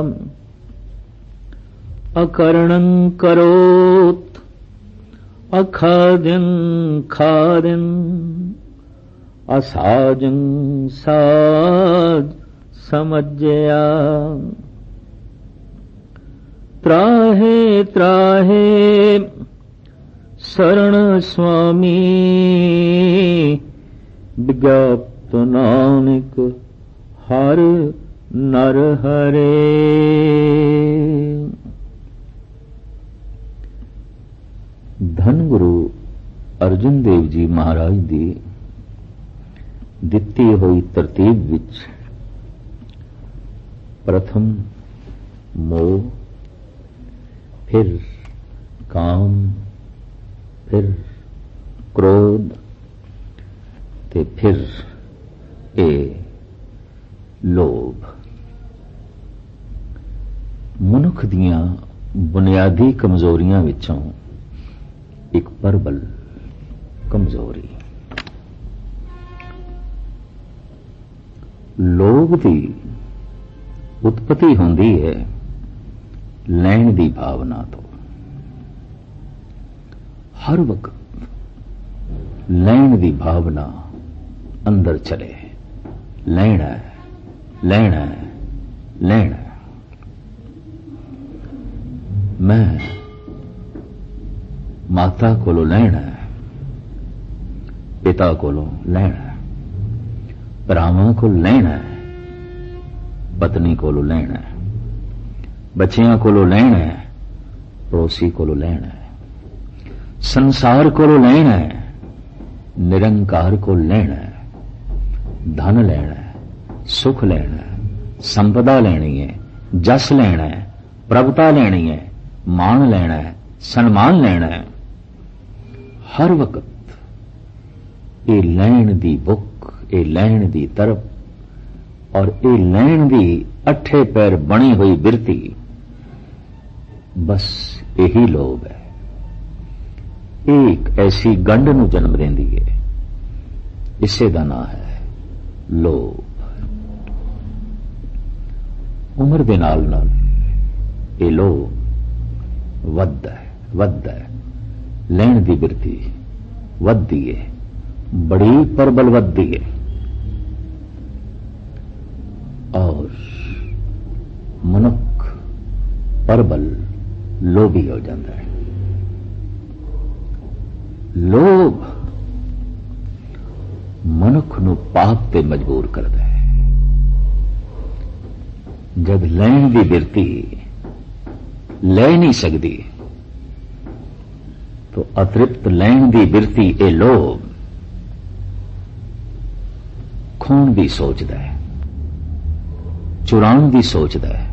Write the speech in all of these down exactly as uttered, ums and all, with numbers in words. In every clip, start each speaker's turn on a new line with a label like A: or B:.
A: अकरणं करोत् अखाद्यं खाद्यं असाजं साज समज्जया। त्राहे त्राहे शरण स्वामी विज्ञाप्त नानक हर नर हरे। धन गुरु अर्जुन देव जी महाराज दी दिती हुई तरतीब विच प्रथम मोह, फिर काम, फिर क्रोध ते फिर ए लोभ। मनुख दियां बुनियादी कमजोरियां विचों एक प्रबल कमजोरी लोभ की उत्पत्ति होंदी है लैण की भावना तो। हर वक्त लैण की भावना अंदर चले, लैना है, लैना है, लैना है। मैं माता कोलों लैना है, पिता कोलों लैना है, भरावां को लैना है, पत्नी कोलों लैना है, बच्चियां कोलों लैना है, पड़ोसी कोलों लैना है, संसार कोलों लैना है, निरंकार को लैना है, धन लेना है, सुख लेना है, संपदा लेनी है, जस लेना है, प्रभुता लेनी है, मान लेना है, सन्मान लेना है। हर वक्त ये लैण दी बुक, ये लैण दी तरफ और ये लैण दी अठे पैर बनी हुई बिरती, बस यही लोभ है। एक ऐसी गंढ नूं जन्म देंदी है, इसे दा नाम है लोभ। उम्र दे नाल नाल ये लोभ वधदा है, वधदा है। लैण दी बिरती वधदी है, बड़ी प्रबल वधदी है और मनुख प्रबल लोभी हो जाता है। लोभ मनुख नूं पाप ते मजबूर करता है। जब लैण दी बिरती ले नहीं सकती तो अतृप्त लैण दी बिरती ए लोभ खोण दी सोचदा है, चुराण दी सोचदा है।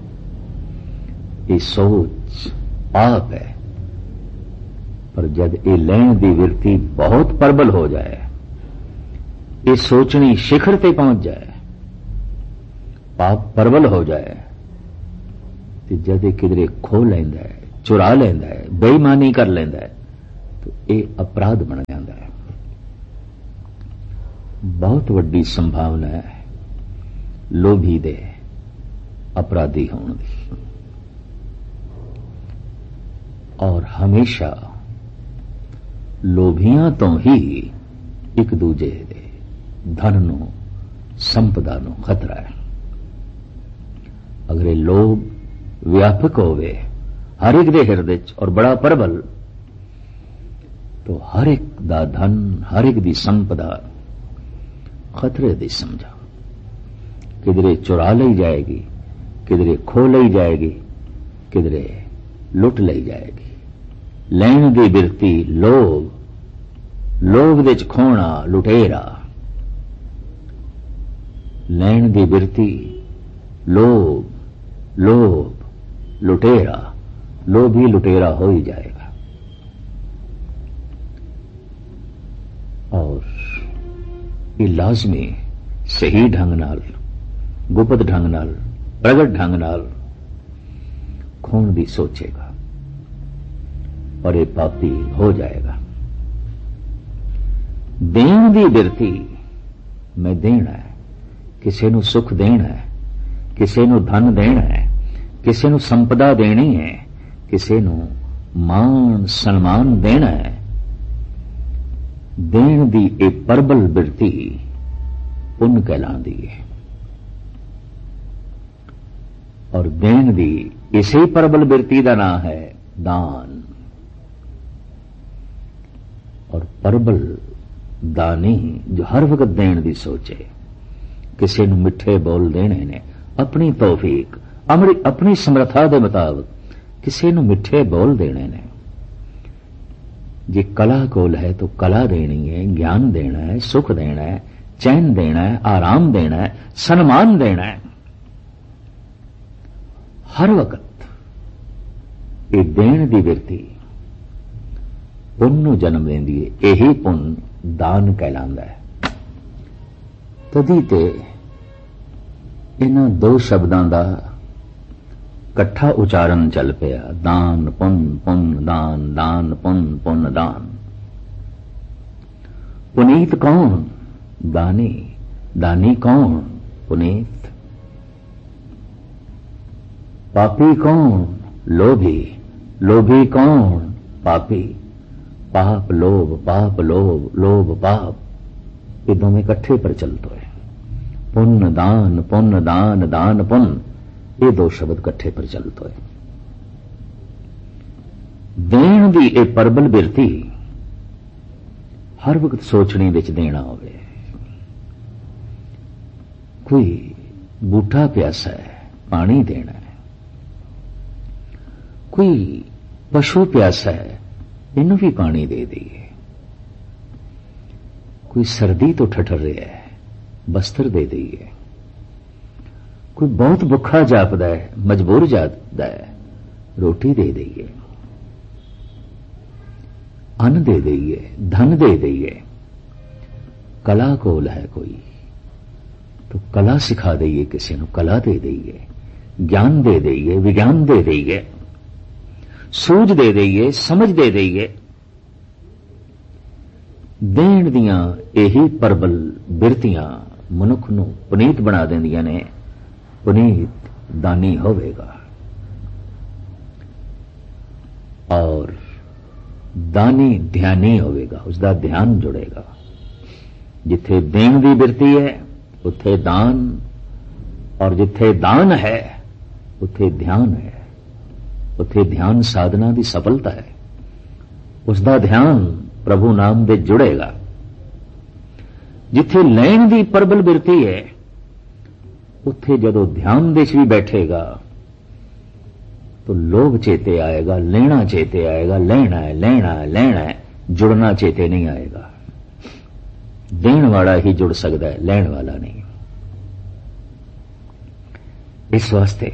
A: ये सोच पाप है, पर जब ये लैण दी बिरती बहुत प्रबल हो जाए, ये सोचनी शिखर ते पहुंच जाए, पाप प्रबल हो जाए, तो जब ये किधरे खो लेंदा है, चुरा लेंदा है, बेईमानी कर लेंदा है, तो ये अपराध बन जाता है। बहुत वड्डी संभावना है लोभी दे अपराधी होने दी। और हमेशा लोभियां तो ही एक दूजे दे धन नूं, संपदा नूं खतरा है। अगर ये लोभ व्यापक होवे हर एक दे हिरदे च और बड़ा प्रबल, तो हर एक दा धन, हर एक दी संपदा खतरे दी समझा। किधरे चुरा ली जाएगी, किधरे खो ली जाएगी, किधरे लुट ली जाएगी। लैण दी बिरती लोभ, लोभ दे च खोना लुटेरा। लैण दी बिरती लोभ, लोभ लुटेरा, लोभी लुटेरा हो ही जाएगा। और ये लाजमी सही ढंग नाल, गुप्त ढंग नाल, प्रगट ढंग नाल खोण दी सोचेगा और ये पापी हो जाएगा। देण दी बिरती, मैं देना है, किसी नूं सुख देना है, किसी नूं धन देना है, ਕਿਸੇ ਨੂੰ ਸੰਪਦਾ ਦੇਣੀ ਹੈ, ਕਿਸੇ ਨੂੰ ਮਾਣ ਸਨਮਾਨ ਦੇਣਾ ਹੈ। ਦੇਣ ਦੀ ਇਹ ਪਰਬਲ ਬਿਰਤੀ ਪੁੰਨ ਕਹਿਲਾਂਦੀ ਹੈ। ਔਰ ਦੇਣ ਦੀ ਇਸੇ ਪਰਬਲ ਬਿਰਤੀ ਦਾ ਨਾਮ ਹੈ ਦਾਨ। ਔਰ ਪਰਬਲ ਦਾਨੀ ਜੋ ਹਰ ਵਕਤ ਦੇਣ ਦੀ ਸੋਚੇ, ਕਿਸੇ ਨੂੰ ਮਿੱਠੇ ਬੋਲ ਦੇਣੇ ਨੇ ਆਪਣੀ ਤੌਫੀਕ ਆਪਣੀ ਸਮਰੱਥਾ ਦੇ ਮੁਤਾਬਕ, ਕਿਸੇ ਨੂੰ ਮਿੱਠੇ ਬੋਲ ਦੇਣੇ ਨੇ। ਜੇ ਕਲਾ ਕੋਲ ਹੈ ਤਾਂ ਕਲਾ ਦੇਣੀ ਹੈ, ਗਿਆਨ ਦੇਣਾ ਹੈ, ਸੁਖ ਦੇਣਾ ਹੈ, ਚੈਨ ਦੇਣਾ ਹੈ, ਆਰਾਮ ਦੇਣਾ ਹੈ, ਸਨਮਾਨ ਦੇਣਾ ਹੈ। ਹਰ ਵਕਤ ਇਹ ਦੇਣ ਦੀ ਬਿਰਤੀ ਪੁੰਨ ਨੂੰ ਜਨਮ ਦਿੰਦੀ ਹੈ। ਇਹੀ ਪੁੰਨ ਦਾਨ ਕਹਿਲਾਂਦਾ ਹੈ। ਤਦੀ ਤੇ ਇਹਨਾਂ ਦੋ ਸ਼ਬਦਾਂ ਦਾ ਇਕੱਠਾ ਉਚਾਰਨ ਚੱਲ ਪਿਆ, ਦਾਨ ਪੁੰਨ ਪੁੰਨ ਦਾਨ, ਦਾਨ ਪੁੰਨ ਪੁੰਨ ਦਾਨ। ਪੁਨੀਤ ਕੌਣ? ਦਾਨੀ। ਦਾਨੀ ਕੌਣ? ਪੁਨੀਤ। ਪਾਪੀ ਕੌਣ? ਲੋਭੀ। ਲੋਭੀ ਕੌਣ? ਪਾਪੀ। पाप लोभ, पाप लोभ, लोभ पाप, ये दोनों इकट्ठे प्रचलित हुए। पुण्य दान, पुण्य दान, दान पुण्य, ये दो शब्द इकट्ठे प्रचलित हुए। देण दी ये परबल बिरती हर वक्त सोचने विच देना होवे। कोई बूटा प्यासा है, पानी देना है। कोई पशु प्यासा है, इनू भी पानी दे दईए। कोई सर्दी तो ठठर रहा है, बस्तर दे दईए। कोई बहुत भुखा जापदा है, मजबूर जापदा है, रोटी दे दईए, अन्न दे दईए, धन दे दईए। कला कोल है कोई तो कला सिखा दईए, किसी को कला दे दईए, ज्ञान दे दईए, विज्ञान दे दईए, सूझ दे दईए, समझ दे दईए। देण दियां यही परबल बिरतियां मनुख नूं पुनीत बना देंदियां ने। पुनीत दानी होवेगा और दानी ध्यानी होवेगा, उसका ध्यान जुड़ेगा। जिथे देण दी बिरती है उथे दान, और जिथे दान है उथे ध्यान है। उथे ध्यान साधना की सफलता है, उसका ध्यान प्रभु नाम दे जुड़ेगा। जिथे लैण की परबल बिरती है उथे जदों ध्यान दे भी बैठेगा तो लोभ चेते आएगा, लेना चेते आएगा, लेना है लेना है लेना है, जुड़ना चेते नहीं आएगा। देण वाला ही जुड़ सकता है, लैण वाला नहीं। इस वास्ते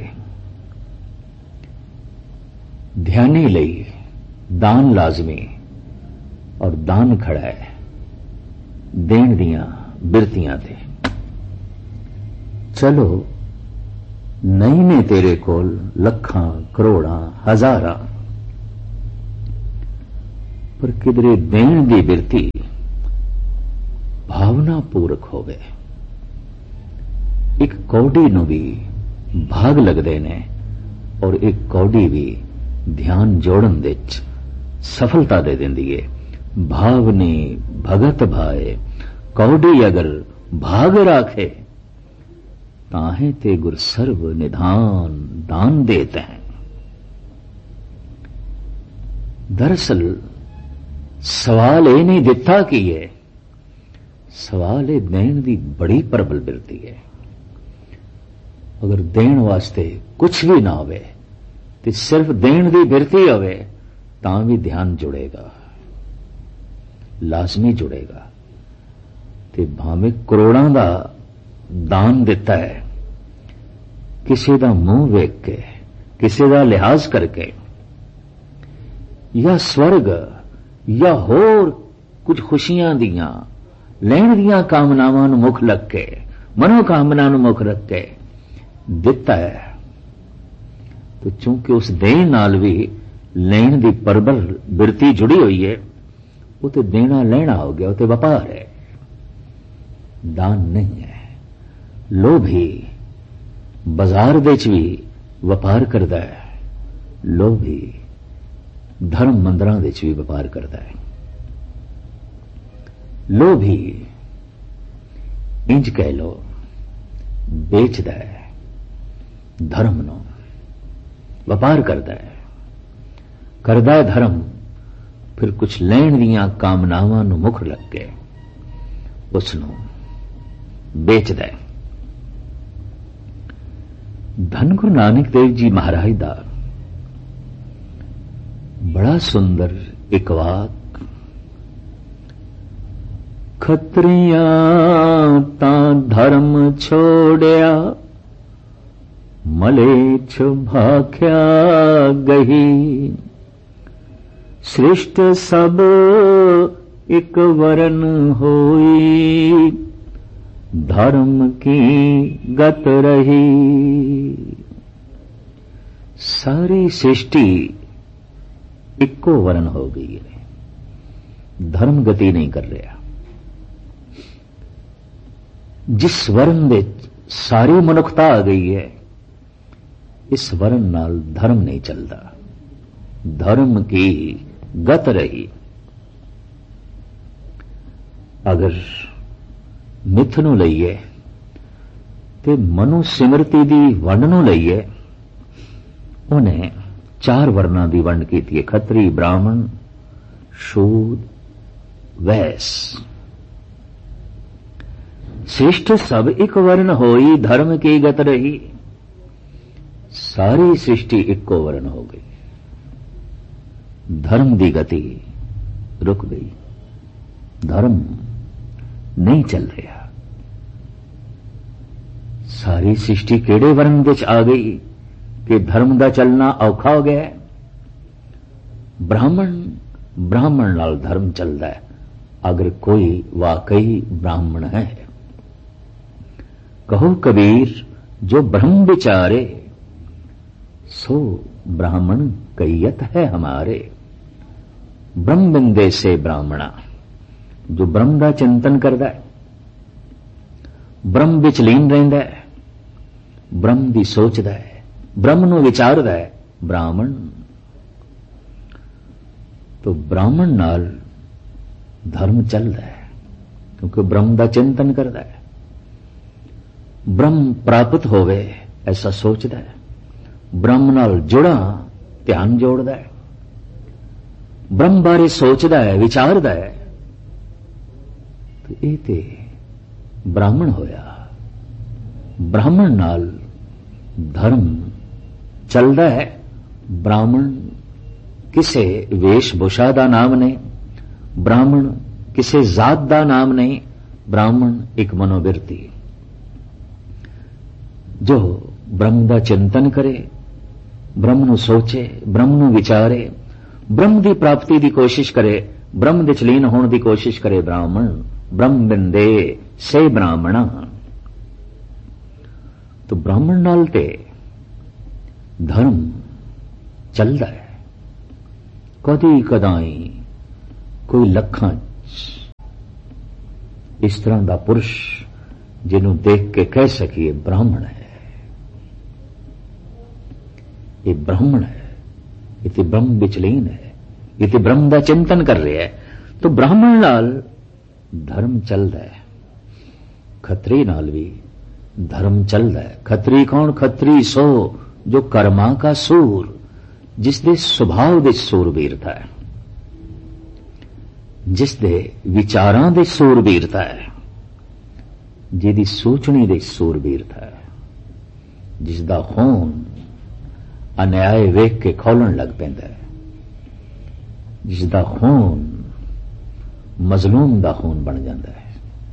A: ध्यानी लई दान लाजमी, और दान खड़ा है देण दियां बिरतियां ते। चलो नहीं ने तेरे कोल लखां करोड़ां हजारां, पर किधरे देण दी बिरती भावना पूरक होवे। एक कौड़ी नूं भी भाग लगदे ने, और एक कौड़ी भी ध्यान जोड़न दे सफलता दे देंदी है। भावनी भगत भाए, कौड़ी अगर भाग राखे, ताहे ते गुर सर्व निधान दान देते हैं। दरअसल सवाल ये नहीं दिता कि है, सवाल ये देण दी बड़ी प्रबल बिरती है। अगर देण वास्ते कुछ भी ना होवे तो सिर्फ देण दी बिरती होवे तां भी ध्यान जुड़ेगा, लाजमी जुड़ेगा। ते भावें करोड़ां दा दान दिता है, किसी दा मुंह वेख के, किसी दा लिहाज करके, या स्वर्ग या होर कुछ खुशियां दियां लैण दियां कामनावां नूं मुख लग के, मनोकामना नूं मुख रख के दिता है, तो चूंकि उस देण नाल भी लैण दी परबल बिरती जुड़ी हुई है, वो तो देना लेना हो गया, वो तो व्यापार है, दान नहीं है। लोभी बाजार दे च भी ਵਪਾਰ ਕਰਦਾ ਹੈ। ਲੋਭੀ ਧਰਮ ਮੰਦਰਾਂ ਵਿੱਚ ਵੀ ਵਪਾਰ ਕਰਦਾ ਹੈ। ਲੋਭੀ ਇੰਜ ਕਹਿ ਲੋ ਵੇਚਦਾ ਹੈ ਧਰਮ ਨੂੰ, ਵਪਾਰ ਕਰਦਾ ਹੈ, ਕਰਦਾ ਹੈ ਧਰਮ, ਫਿਰ ਕੁਛ ਲੈਣ ਦੀਆਂ ਕਾਮਨਾਵਾਂ ਨੂੰ ਮੁੱਖ ਰੱਖ ਕੇ ਉਸ ਨੂੰ ਵੇਚਦਾ ਹੈ। ਧੰਨ ਗੁਰੂ ਨਾਨਕ ਦੇਵ ਜੀ ਮਹਾਰਾਜ ਦਾ ਬੜਾ ਸੁੰਦਰ ਇੱਕ ਵਾਕ, ਖੱਤਰੀਆਂ ਤਾਂ ਧਰਮ ਛੋੜਿਆ, ਮਲੇਛ ਭਾਖਿਆ ਗਹੀ, ਸ੍ਰਿਸ਼ਟ ਸਭ ਇੱਕ ਵਰਨ ਹੋਈ, ਧਰਮ ਕੀ ਗਤ ਰਹੀ। ਸਾਰੀ ਸ੍ਰਿਸ਼ਟੀ ਇੱਕੋ ਵਰਨ ਹੋ ਗਈ ਹੈ, ਧਰਮ ਗਤੀ ਨਹੀਂ ਕਰ ਰਿਹਾ। ਜਿਸ ਵਰਨ ਵਿੱਚ ਸਾਰੀ ਮਨੁੱਖਤਾ ਆ ਗਈ ਹੈ, ਇਸ ਵਰਨ ਨਾਲ ਧਰਮ ਨਹੀਂ ਚੱਲਦਾ, ਧਰਮ ਕੀ ਗਤ ਰਹੀ। ਅਗਰ ਮਿੱਥ ਨੂੰ ਲਈਏ ਤੇ ਮਨੁ ਸਿਮਰਤੀ ਦੀ ਵੰਡ ਨੂੰ ਲਈਏ, ਉਹਨੇ ਚਾਰ ਵਰਨਾਂ ਦੀ ਵੰਡ ਕੀਤੀ ਹੈ, ਖੱਤਰੀ, ਬ੍ਰਾਹਮਣ, ਸ਼ੂਦ, ਵੈਸ। ਸ੍ਰਿਸ਼ਟ ਸਭ ਇੱਕ ਵਰਨ ਹੋਈ, ਧਰਮ ਕੀ ਗਤ ਰਹੀ। ਸਾਰੀ ਸ੍ਰਿਸ਼ਟੀ ਇੱਕੋ ਵਰਨ ਹੋ ਗਈ, ਧਰਮ ਦੀ ਗਤੀ ਰੁਕ ਗਈ, ਧਰਮ ਨਹੀਂ ਚੱਲ ਰਿਹਾ। ਸਾਰੀ ਸ੍ਰਿਸ਼ਟੀ ਕਿਹੜੇ ਵਰਨ ਵਿੱਚ ਆ ਗਈ ਕਿ ਧਰਮ ਦਾ ਚੱਲਣਾ ਔਖਾ ਹੋ ਗਿਆ। ਬ੍ਰਾਹਮਣ, ਬ੍ਰਾਹਮਣ ਨਾਲ ਧਰਮ ਚੱਲਦਾ ਹੈ, ਅਗਰ ਕੋਈ ਵਾਕਈ ਬ੍ਰਾਹਮਣ ਹੈ। ਕਹੋ ਕਬੀਰ ਜੋ ਬ੍ਰਹਮ ਵਿਚਾਰੇ, ਸੋ ब्राह्मण कैयत है हमारे। ब्रह्म बिंदे से ब्राह्मणा, जो ब्रह्म का चिंतन करता है, ब्रह्म विच लीन रहिंदा है, ब्रह्म की सोचता है, ब्रह्म नूं विचारदा है, ब्राह्मण। तो ब्राह्मण नाल धर्म चलता है, क्योंकि ब्रह्म का चिंतन करता है, ब्रह्म प्राप्त होवे ऐसा सोचता है, ब्रह्म नाल जुड़ा ध्यान जोड़ता है, ब्रह्म बारे सोचता है, विचारदा है। तो ये ते ब्राह्मण होया। ब्राह्मण नाल धर्म चलता है। ब्राह्मण किसे वेशभूषा का नाम नहीं, ब्राह्मण किसे जात का नाम नहीं, ब्राह्मण एक मनोवृत्ति जो ब्रह्म का चिंतन करे, ब्रह्म नूं सोचे, ब्रह्म नूं विचारे, ब्रह्म की प्राप्ति की कोशिश करे, ब्रह्म दे लीन होने की कोशिश करे। ब्राह्मण ब्रह्म बिंदे से ब्राह्मणा। तो ब्राह्मण नाल ते धर्म चलता है। कदी कदाई कोई लखां इस तरह का पुरुष जिन्हों देख के कह सकिए ब्राह्मण है, ये ब्राह्मण है, ये तो ब्रह्म विचलीन है, ये तो ब्रह्म का चिंतन कर रहे हैं। तो ब्राह्मण नाल धर्म चलता है, खत्री नाल भी धर्म चलता है। खत्री कौन? खत्री सो जो कर्मा का सूर, जिसदे सुभाव दे सूरबीरता है, जिसदे विचारां दे सूरबीरता है, जिहदी सोचनी दे सूरबीरता है, जिसदा खून अन्याय वेख के खौलण लग पैंदा है, जिसदा खून मजलूम दा खून बन जाता है,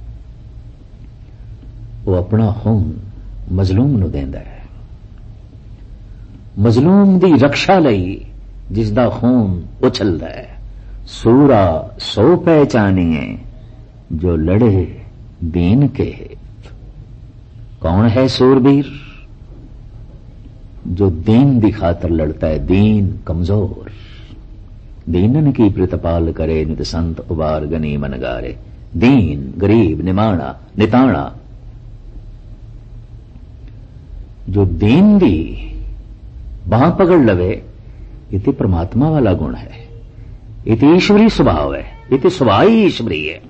A: वो अपना खून मजलूम नूं देंदा है। मजलूम दी रक्षा लई जिसदा खून उछलदा है। सूरा सो पहचानिए जो लड़े दीन के हित। कौन है सूरबीर? जो दीन दी खातर लड़ता है, दीन कमजोर। दीनन की प्रतिपाल करे नित संत उबार गनी मनगारे। दीन गरीब निमाणा निताणा। जो दीन दी बांह पकड़ लवे, ये तो परमात्मा वाला गुण है, ये तो ईश्वरी स्वभाव है, ये तो स्वभाव ही ईश्वरी है।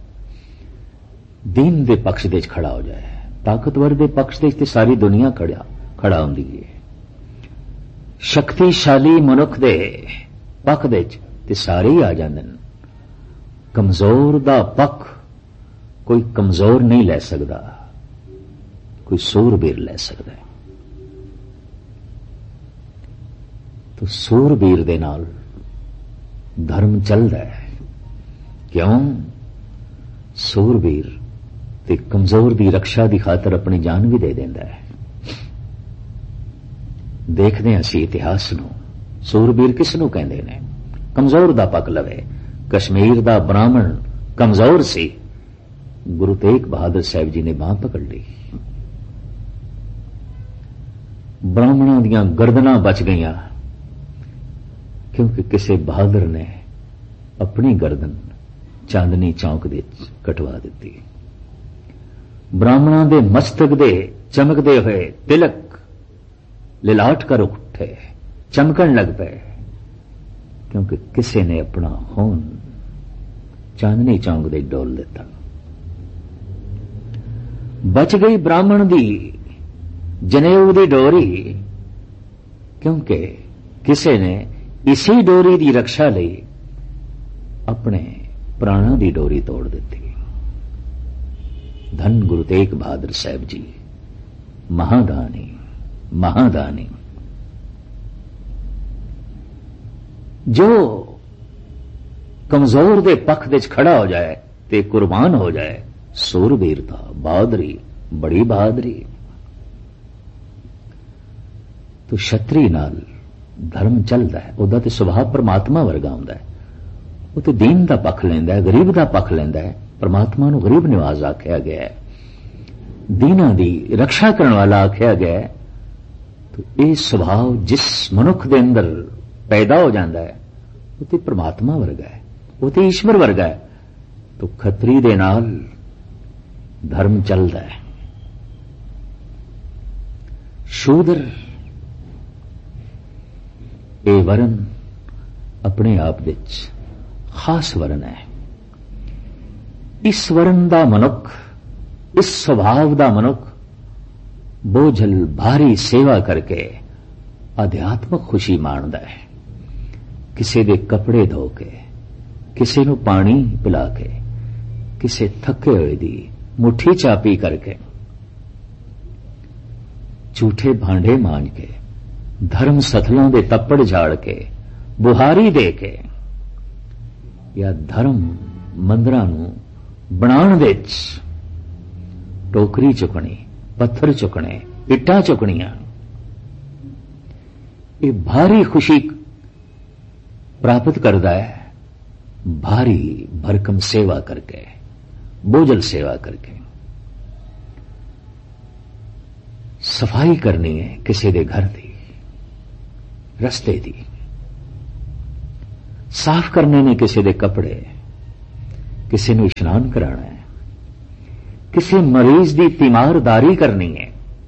A: दीन दे पक्ष दे खड़ा हो जाए, ताकतवर दे पक्ष दे सारी दुनिया खड़ा खड़ा होंदी है। शक्तिशाली मनुख दे पक्ष दे ते सारे ही आ जांदे ने। कमजोर दा पक्ष कोई कमजोर नहीं लै सकदा, कोई सूरबीर लै सकदा है। तो सूरबीर दे नाल धर्म चलदा है। क्यों? सूरबीर ते कमजोर दी रक्षा दी खातर अपनी जान भी दे देंदा है। देखते हैं असी इतिहास नूं, सूरबीर किस नूं कहंदे ने? कमजोर दा पक्ष लवे। कश्मीर दा ब्राह्मण कमजोर सी, गुरु तेग बहादुर साहब जी ने बांह पकड़ ली। ब्राह्मणों दियां गर्दनां बच गईयां, क्योंकि किसी बहादुर ने अपनी गर्दन चांदनी चौक दे कटवा दी। ब्राह्मणों दे मस्तक दे चमकदे हुए तिलक लिलाट कर उठे, चमकन लग पे, क्योंकि किसी ने अपना खून चांदनी चौक दे डोल दिता। बच गई ब्राह्मण दी जनेऊ दी डोरी, क्योंकि किसी ने इसी डोरी दी रक्षा लई अपने प्राणों दी डोरी तोड़ दी। धन गुरु तेग बहादुर साहब जी, महादानी महादानी। जो कमजोर दे पक्ष दे खड़ा हो जाए ते कुर्बान हो जाए, सूरबीरता, बहादुरी, बड़ी बहादुरी। तो छतरी नाल धर्म चलदा है, उहदा ते सुभाव परमात्मा वर्गा हुंदा है। वो तो दीन दा पक्ष लैंदा है, गरीब दा पक्ष लैंदा है। परमात्मा नूं गरीब निवाज आख्या गया है, दीना दी रक्षा करने वाला आख्या गया है। तो यह सुभाव जिस मनुख दे अंदर पैदा हो जाता है, वो तो परमात्मा वर्गा है, वो तो ईश्वर वर्गा है। तो खतरी दे नाल धर्म चलता है। शूद्र ये वरण अपने आप विच खास वरण है। इस वरण दा मनुख, इस स्वभाव दा मनुख बोझल भारी सेवा करके अध्यात्मक खुशी माणदा है। किसी दे कपड़े धो के, किसी नूं पानी पिला के, किसी थके हुए दी मुट्ठी चापी करके, झूठे भांडे मांज के, धर्म सथलों दे तप्पड़ झाड़ के, बुहारी दे के, या धर्म मंदिरां नूं बनाउण विच टोकरी चुकनी, पत्थर चुकने, इट्टां चुकनियां, ये भारी खुशी प्राप्त करता है भारी भरकम सेवा करके, बोझल सेवा करके। सफाई करनी है किसी दे घर दी, रस्ते दी, साफ करने ने किसी दे कपड़े, किसी नूं इशनान कराना है, किसी मरीज दी तीमारदारी करनी है,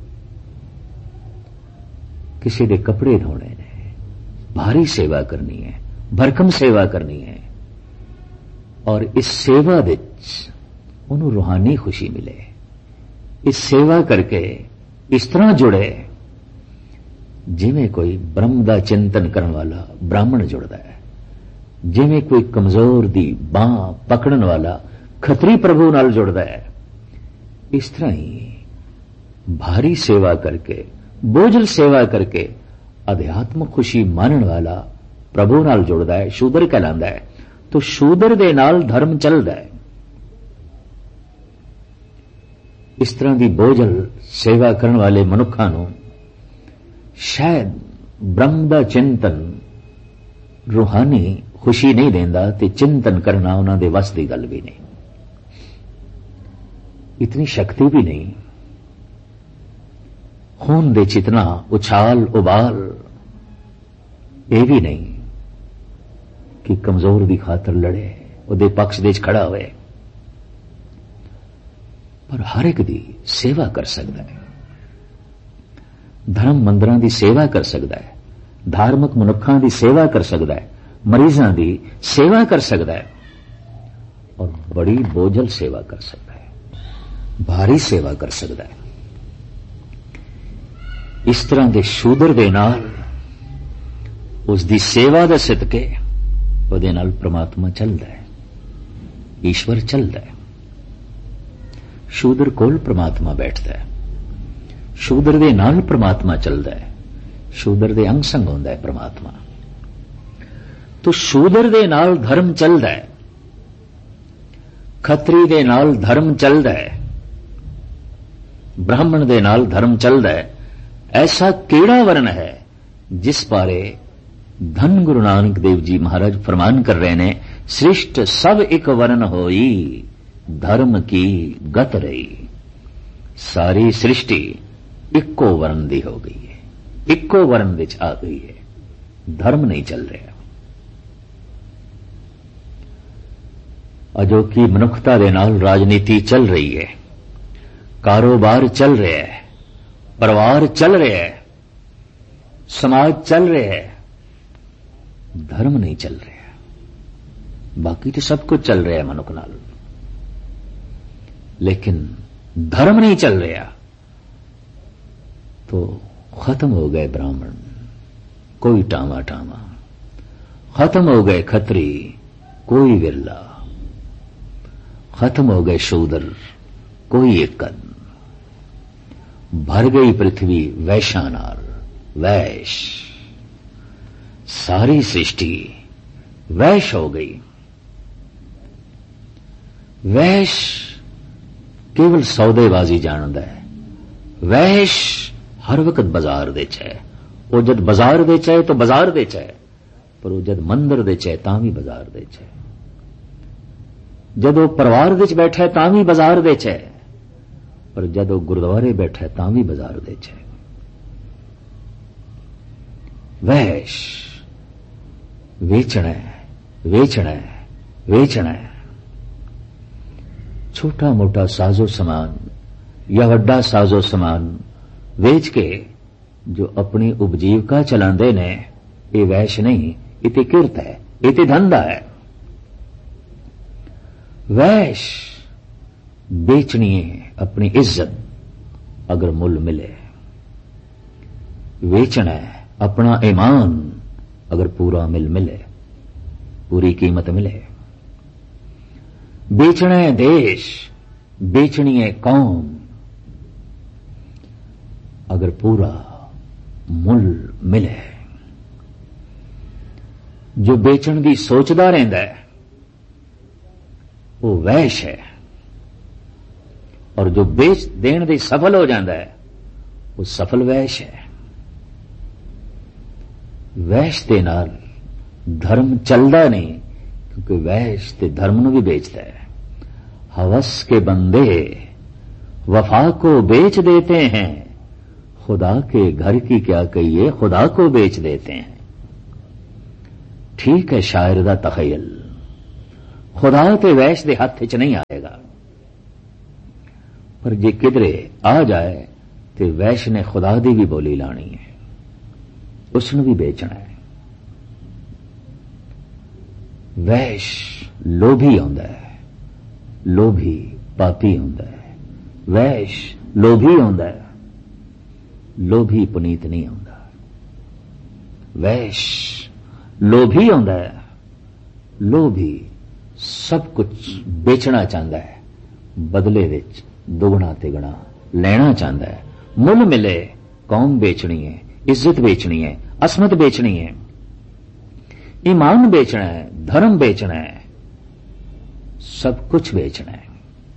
A: किसी दे कपड़े धोने ने, भारी सेवा करनी है, भरकम सेवा करनी है। और इस सेवा विच उन्होंने रूहानी खुशी मिले। इस सेवा करके इस तरह जुड़े जिवें कोई ब्रह्म दा चिंतन करने वाला ब्राह्मण जुड़दा है, जिवें कोई कमजोर दी बांह पकड़न वाला खतरी प्रभु नाल जुड़दा है। इस तरह ही भारी सेवा करके, बोझल सेवा करके अध्यात्म खुशी मानण वाला प्रभु नाल जुड़दा है, शूदर कहलांदा है। तो शूदर दे नाल धर्म चलदा है। इस तरह की बोझल सेवा करने वाले मनुखा नूं शायद ब्रह्म दा चिंतन रूहानी खुशी नहीं देंदा, ते चिंतन करना उन्हां दे वस दी गल भी नहीं, इतनी शक्ति भी नहीं। खून दे चितना उछाल उबाल ये भी नहीं कि कमजोर दी खातर लड़े, उहदे पक्ष दे खड़ा होए। पर हर एक दी सेवा कर सकता है, धर्म मंदिरां दी सेवा कर सकता है, धार्मिक मनुखां दी सेवा कर सकदा है, मरीजां दी सेवा कर सकदा है और बड़ी बोझल सेवा कर सकदा है, भारी सेवा कर सकदा है। इस तरह दे शूदर दे नाल उस दी सेवा दे सदके उहदे नाल परमात्मा चलदा है, ईश्वर चलदा है। शूदर कोल परमात्मा बैठदा है, शूदर दे नाल परमात्मा चलदा है, शूदर दे अंग संग होंदा है परमात्मा। तो शूदर दे नाल धर्म चलदा है, खत्री दे नाल धर्म चलदा है, ब्राह्मण दे नाल धर्म चलदा है। ऐसा केड़ा वर्ण है जिस बारे धन गुरु नानक देव जी महाराज फरमान कर रहे ने, श्रेष्ठ सब एक वर्ण होई, धर्म की गत रही। सारी सृष्टि इक्को वर्ण दी हो गई है, इक्को वर्ण विच आ गई है, धर्म नहीं चल रहा। अजोकी मनुखता दे नाल राजनीति चल रही है, कारोबार चल रहा है, परिवार चल रहा है, समाज चल रहा है, धर्म नहीं चल रहा। बाकी तो सब कुछ चल रहा है मनुख नाल, लेकिन धर्म नहीं चल रहा। तो खत्म हो गए ब्राह्मण, कोई टामा टामा, खत्म हो गए खत्री, कोई विरला, खत्म हो गए शूद्र, कोई एक कद। भर गई पृथ्वी वैश्या नाल, वैश्य, सारी सृष्टि वैश्य हो गई। वैश्य केवल सौदेबाजी जानदा है, वैश्य हर वक्त बाजार दे च है। वो जद बाजार दे च है तो बाजार दे च है, पर वो जद मंदिर दे च है तां भी बाजार दे च है, जद वो परिवार विच बैठा है तां भी बाजार दे च है, पर जद वो गुरुद्वारे बैठा है तां भी बाजार दे च है। वैश्य वेचना है, वेचना है, वेचना है। छोटा मोटा साजो सामान या वड्डा साजो सामान वेच के जो अपनी उपजीविका चलांदे ने, ये वैश्य नहीं, ये ते किरत है, ये ते धंधा है। वैश्य बेचनी है अपनी इज्जत अगर मुल मिले, वेचना है अपना ईमान अगर पूरा मिल मिले, पूरी कीमत मिले। बेचना है देश, बेचनी है कौम अगर पूरा मुल मिले। जो बेचण की सोचदा रहिंदा है वो वैश्य है, और जो बेच देण दे सफल हो जाता है वो सफल वैश्य है। वैश्य दे नाल धर्म चलदा नहीं, क्योंकि वैश्य ते धर्म नूं भी बेचता है। हवस के बंदे वफा को बेच देते हैं, खुदा के घर की क्या कहिए, खुदा को बेच देते हैं। ठीक है शायर दा तखयल, खुदा ते वैश्य दे हथ च नहीं आएगा, पर जे किधरे आ जाए तो वैश्य ने खुदा दी भी बोली लानी है, उसनूं भी बेचना है। वैश्य लोभी होंदा है, लोभी पापी होंदा है। वैश्य लोभी होंदा है, लोभी पुनीत नहीं होंदा। वैश्य लोभी होंदा है, लोभी सब कुछ बेचना चाहता है, बदले विच दुगना तिगुना लेना चाहता है। मुल मिले कौम बेचनी है, इज्जत बेचनी है, असमत बेचनी है, ईमान बेचना है, धर्म बेचना है, सब कुछ बेचना है।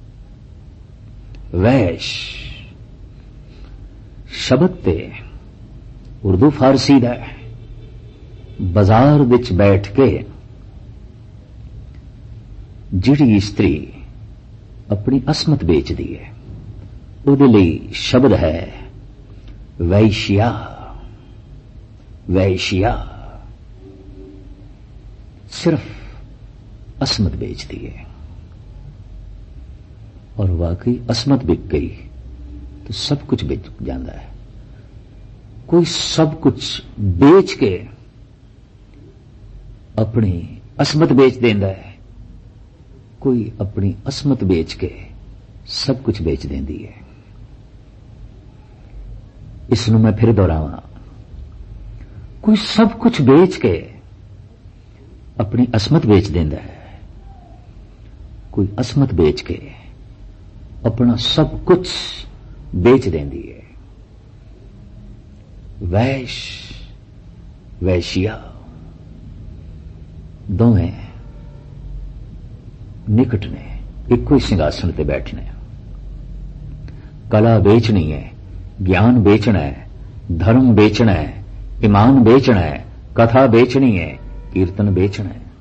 A: वैश्य शब्द ते उर्दू फारसी दा है। बाजार विच बैठ के जिहड़ी स्त्री अपनी असमत बेचदी है, उहदे लई शब्द है वैश्या। वैश्या सिर्फ असमत बेचती है, और वाकई असमत बिक गई तो सब कुछ बिक जाता है। कोई सब कुछ बेच के अपनी असमत बेच देंदा है, कोई अपनी असमत बेच के सब कुछ बेच देंदी है। इसनूं मैं फिर दोहरावां, कोई सब कुछ बेच के अपनी असमत बेच देंदा है, कोई असमत बेच के अपना सब कुछ बेच देंदी है। वैश वैश्या दोवें निकट ने, इको ही सिंहासन ते बैठने। कला बेचनी है, ज्ञान बेचना है, धर्म बेचना है, ईमान बेचना है, कथा बेचनी है, कीर्तन बेचना है।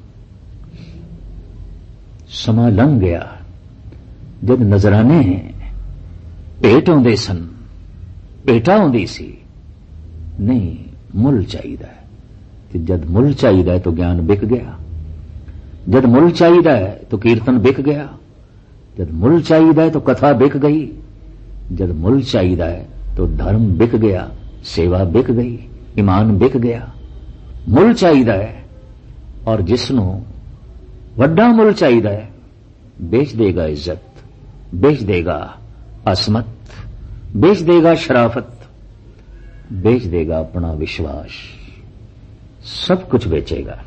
A: समा लंघ गया जद नजराने भेट आउंदे सन, भेटा आउंदी सी, नहीं मुल चाहिदा है। ते जद मुल चाहिदा है तो ज्ञान बिक गया, जद मुल चाहिदा है तो कीर्तन बिक गया, जद मुल चाहिदा है तो कथा बिक गई, जद मुल चाहिदा है तो धर्म बिक गया, सेवा बिक गई, ईमान बिक गया। मुल चाहिदा है और जिसनों वड्डा मुल चाहिदा है बेच देगा इज्जत, बेच देगा असमत, बेच देगा शराफत, बेच देगा अपना विश्वास, सब कुछ बेचेगा।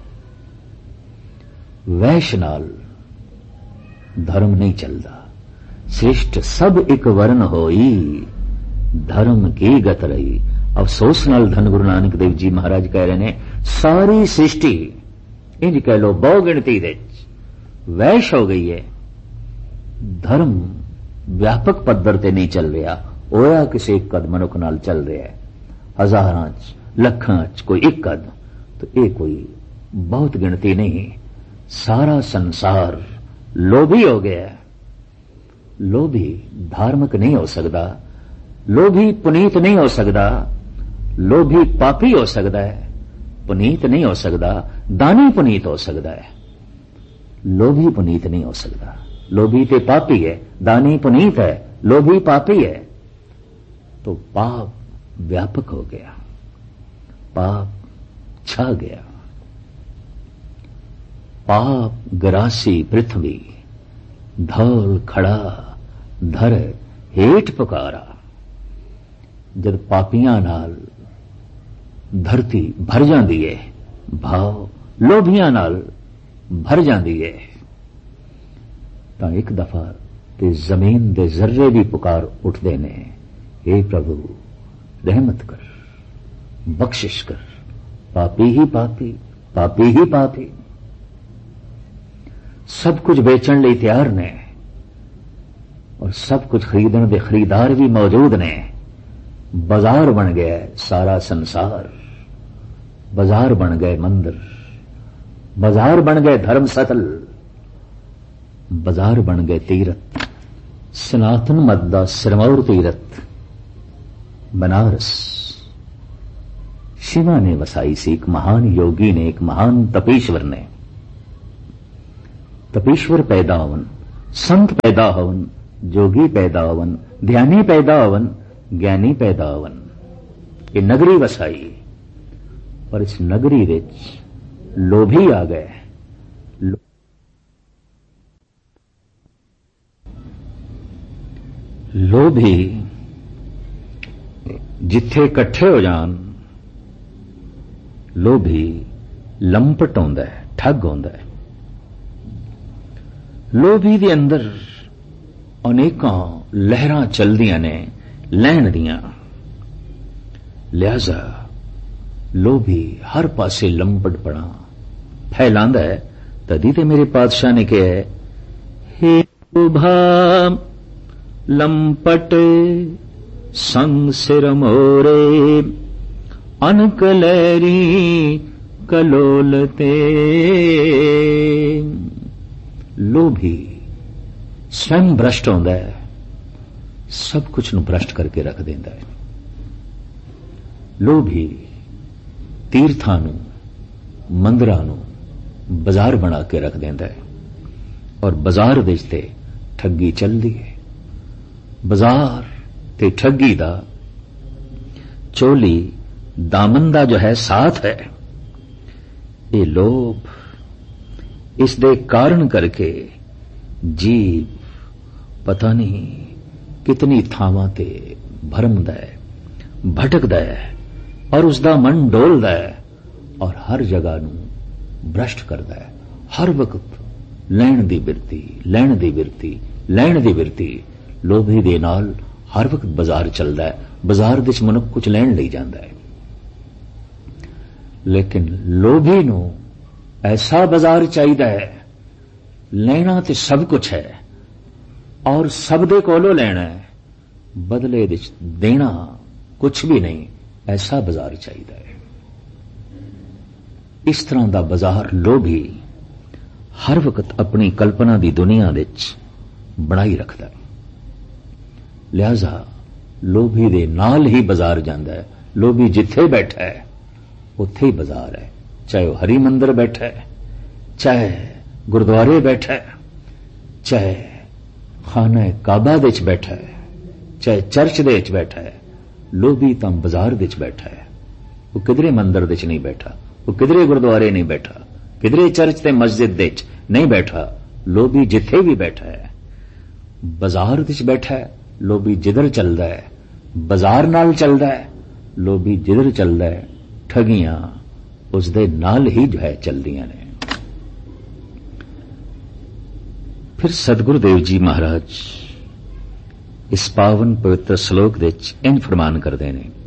A: वैश नाल धर्म नहीं चलता। श्रेष्ठ सब एक वर्ण होई, धर्म की गत रही। अफसोस नाल धन गुरु नानक देव जी महाराज कह रहे ने, सारी सृष्टि इंज कह लो बहु गिणती दे वैश हो गई है। धर्म व्यापक पद्धर ते नहीं चल रहा, होया किसी एक कद मनुख नाल चल रहा है, हजारां च लखां च कोई एक कद, तो ये कोई बहुत गिणती नहीं। सारा संसार लोभी हो गया है। लोभी धार्मिक नहीं हो सकता, लोभी पुनीत नहीं हो सकता, लोभी पापी हो सकता है, पुनीत नहीं हो सकता। दानी पुनीत हो सकता है, लोभी पुनीत नहीं हो सकता। लोभी ते पापी है, दानी पुनीत है, लोभी पापी है। तो पाप व्यापक हो गया, पाप छा गया। पाप ग्रासी पृथ्वी, धौल खड़ा धर हेठ पुकारा। जद पापियां नाल धरती भर जाती है, भाव लोभियां नाल भर जाती है, तो एक दफा ते जमीन दे जर्रे भी पुकार उठते ने, हे प्रभु रहमत कर, बख्शिश कर, पापी ही पापी, पापी ही पापी। सब कुछ बेचण लई तैयार ने और सब कुछ खरीदण दे खरीदार भी मौजूद ने। बाजार बन गया सारा संसार, बाजार बन गए मंदिर, बाजार बन गए धर्मस्थल, बाजार बन गए तीरथ। सनातन मत दा सिरमौर तीरथ बनारस शिवा ने वसाई सी। एक महान योगी ने, एक महान तपीश्वर ने। तपीश्वर पैदा होवन, संत पैदा होवन, जोगी पैदा होवन, ध्यानी पैदा होवन, ज्ञानी पैदा होवन। ये नगरी वसाई और इस नगरी विच लोभी आ गए। लो... लोभी जिथे इकट्ठे हो जान, लोभी लंपट होंदा है, ठग होंदा है। लोभी दे अंदर अनेकां लहरां चलदियां ने लैण दियां। लिहाजा लोभी हर पासे लंपटपना फैलांदा है। तदी ते मेरे पातशाह ने कहा है, हे लोभा लंपट संग सिर मोरे, अनक लहरी कलोलते। लोभी स्वयं भ्रष्ट होंदा है, सब कुछ नूं भ्रष्ट करके रख देंदा है। लोभी तीर्थां नूं, मंदिरां नूं बाजार बना के रख देंदा है और बाजार विच ते ठगी चलदी है। बाजार ते ठगी दा चोली दामन दा जो है साथ है, ये लोभ इस दे कारण करके जीव पता नहीं कितनी थावां ते भरमदा है, भटकदा है और उसका मन डोलदा है और हर जगह नूं भ्रष्ट करदा है। हर वक्त लैण दी बिरती, लैण दी बिरती, लैण दी बिरती। लोभी दे नाल हर वक्त बाजार चलदा है, बाजार दे विच मनुख कुछ लैण लई जांदा है, लेकिन लोभी नूं ऐसा बाजार चाहिदा है, लेना ते सब कुछ है और सब दे कोलों लेना है, बदले विच देना कुछ भी नहीं, ऐसा बाजार चाहिदा है। इस तरह दा बाजार लोभी हर वक्त अपनी कल्पना दी दुनिया विच बनाई रखदा है। लिहाजा लोभी दे नाल ही बाजार जांदा है। लोभी जिथे बैठा है उत्थे ही बाजार है, चाहे वह हरि मंदिर बैठा है, चाहे गुरुद्वारे बैठा है, चाहे खाना काबा दे विच बैठा है, चाहे चर्च दे विच बैठा है। लोभी तां बाजार दे विच बैठा है, वो किधरे मंदिर दे विच नहीं बैठा, वो किधरे गुरुद्वारे नहीं बैठा, किधरे चर्च ते मस्जिद दे विच नहीं बैठा। लोभी जिथे भी बैठा है बाजार दे विच बैठा है। लोभी जिधर चलदा है बाजार नाल चलदा है, लोभी जिधर चलदा है ठगियां उस दे नाल ही जो है चलदियां ने। फिर सतगुरुदेव जी महाराज इस पावन पवित्र श्लोक दे इंज फरमान करदे ने,